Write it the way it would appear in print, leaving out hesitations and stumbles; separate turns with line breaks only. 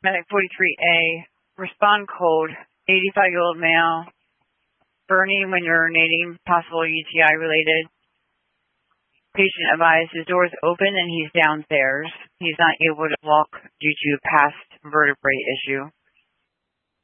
Medic 43A, respond code, 85-year-old male, burning when urinating, possible UTI related. Patient advised his door is open and he's downstairs. He's not able to walk due to past vertebrae issue.